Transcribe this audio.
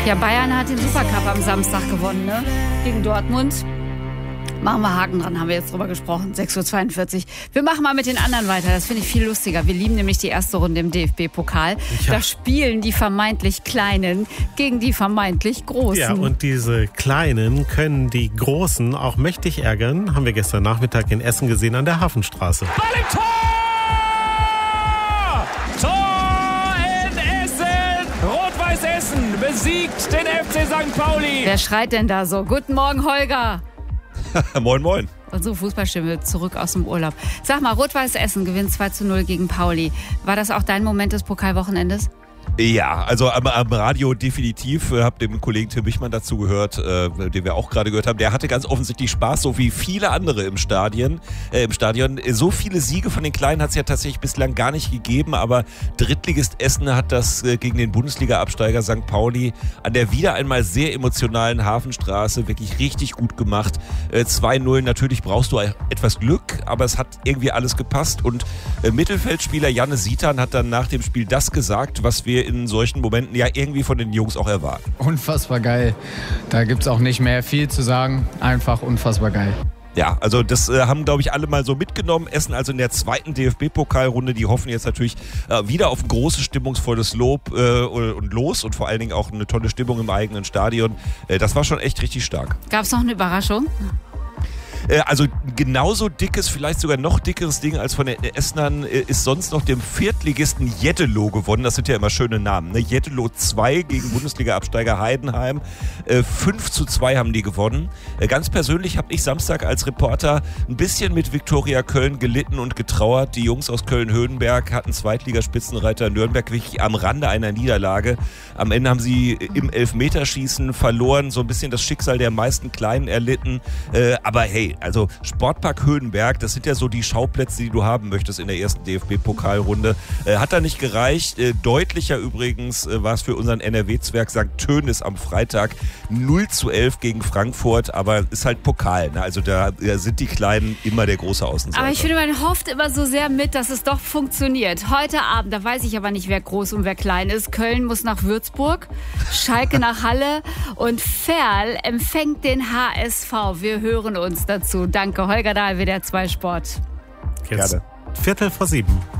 Ja, Bayern hat den Supercup am Samstag gewonnen, ne? Gegen Dortmund. Machen wir Haken dran, haben wir jetzt drüber gesprochen. 6.42 Uhr. Wir machen mal mit den anderen weiter. Das finde ich viel lustiger. Wir lieben nämlich die erste Runde im DFB-Pokal. Ja. Da spielen die vermeintlich Kleinen gegen die vermeintlich Großen. Ja, und diese Kleinen können die Großen auch mächtig ärgern. Haben wir gestern Nachmittag in Essen gesehen an der Hafenstraße. Ball im Tor! Tor in Essen! Rot-Weiß Essen besiegt den FC St. Pauli. Wer schreit denn da so? Guten Morgen, Holger. Moin, moin. Unsere Fußballstimme zurück aus dem Urlaub. Sag mal, Rot-Weiß Essen gewinnt 2:0 gegen Pauli. War das auch dein Moment des Pokalwochenendes? Ja, also am Radio definitiv. Hab dem Kollegen Tim Wichmann dazu gehört, den wir auch gerade gehört haben. Der hatte ganz offensichtlich Spaß, so wie viele andere im Stadion. So viele Siege von den Kleinen hat es ja tatsächlich bislang gar nicht gegeben, aber Drittligist Essen hat das gegen den Bundesliga-Absteiger St. Pauli an der wieder einmal sehr emotionalen Hafenstraße wirklich richtig gut gemacht. 2:0, natürlich brauchst du etwas Glück, aber es hat irgendwie alles gepasst und Mittelfeldspieler Janne Sitan hat dann nach dem Spiel das gesagt, was wir in solchen Momenten ja irgendwie von den Jungs auch erwarten. Unfassbar geil. Da gibt es auch nicht mehr viel zu sagen. Einfach unfassbar geil. Ja, also das haben, glaube ich, alle mal so mitgenommen. Essen also in der zweiten DFB-Pokalrunde. Die hoffen jetzt natürlich wieder auf ein großes, stimmungsvolles Lob und Los und vor allen Dingen auch eine tolle Stimmung im eigenen Stadion. Das war schon echt richtig stark. Gab es noch eine Überraschung? Also genauso dickes, vielleicht sogar noch dickeres Ding als von den Essenern ist sonst noch dem Viertligisten Jettelo gewonnen. Das sind ja immer schöne Namen. Ne? Jettelo 2 gegen Bundesliga-Absteiger Heidenheim. 5:2 haben die gewonnen. Ganz persönlich habe ich Samstag als Reporter ein bisschen mit Viktoria Köln gelitten und getrauert. Die Jungs aus Köln-Höhenberg hatten Zweitligaspitzenreiter Nürnberg wirklich am Rande einer Niederlage. Am Ende haben sie im Elfmeterschießen verloren, so ein bisschen das Schicksal der meisten Kleinen erlitten. Aber hey, also Sportpark Höhenberg, das sind ja so die Schauplätze, die du haben möchtest in der ersten DFB-Pokalrunde. Hat da nicht gereicht. Deutlicher übrigens war es für unseren NRW-Zwerg St. Tönnis am Freitag 0:11 gegen Frankfurt, aber ist halt Pokal. Ne? Also da sind die Kleinen immer der große Außenseiter. Aber ich finde, man hofft immer so sehr mit, dass es doch funktioniert. Heute Abend, da weiß ich aber nicht, wer groß und wer klein ist. Köln muss nach Würzburg, Schalke nach Halle und Ferl empfängt den HSV. Wir hören uns dazu. Danke, Holger Dahl, WDR 2 Sport. Jetzt 6:45.